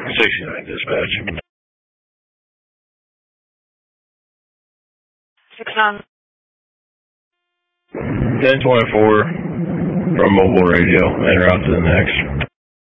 69 dispatch. 69. 1024 from mobile radio, and route to the next.